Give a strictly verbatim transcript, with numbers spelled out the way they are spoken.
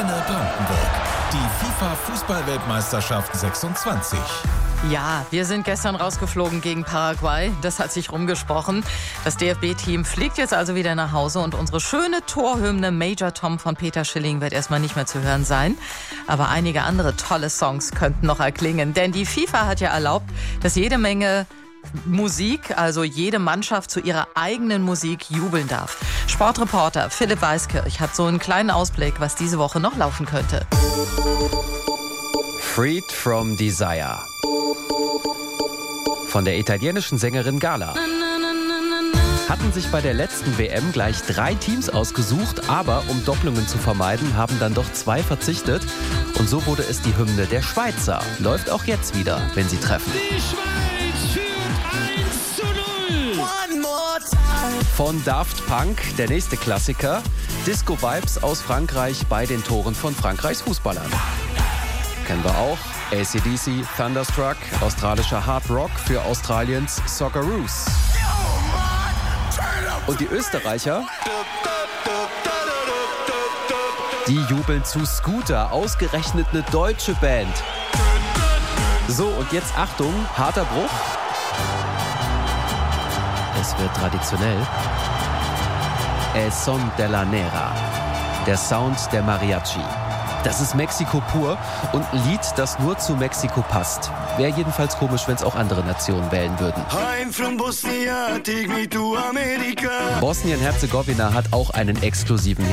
Antenne Brandenburg. Die FIFA-Fußball-Weltmeisterschaft sechsundzwanzig. Ja, wir sind gestern rausgeflogen gegen Paraguay. Das hat sich rumgesprochen. Das D F B-Team fliegt jetzt also wieder nach Hause und unsere schöne Torhymne Major Tom von Peter Schilling wird erstmal nicht mehr zu hören sein. Aber einige andere tolle Songs könnten noch erklingen. Denn die FIFA hat ja erlaubt, dass jede Menge Musik, also jede Mannschaft zu ihrer eigenen Musik jubeln darf. Sportreporter Philipp Weiskirch hat so einen kleinen Ausblick, was diese Woche noch laufen könnte. Freed from Desire von der italienischen Sängerin Gala. Hatten sich bei der letzten W M gleich drei Teams ausgesucht, aber um Doppelungen zu vermeiden, haben dann doch zwei verzichtet. Und so wurde es die Hymne der Schweizer. Läuft auch jetzt wieder, wenn sie treffen. Die Schweiz führt eins zu null. Von Daft Punk, der nächste Klassiker. Disco-Vibes aus Frankreich bei den Toren von Frankreichs Fußballern. Kennen wir auch. A C D C, Thunderstruck, australischer Hard Rock für Australiens Socceroos. Und die Österreicher, die jubeln zu Scooter, ausgerechnet eine deutsche Band. So, und jetzt Achtung, harter Bruch. Es wird traditionell. El Son de la Nera, der Sound der Mariachi. Das ist Mexiko pur und ein Lied, das nur zu Mexiko passt. Wäre jedenfalls komisch, wenn es auch andere Nationen wählen würden. Bosnien-Herzegowina hat auch einen exklusiven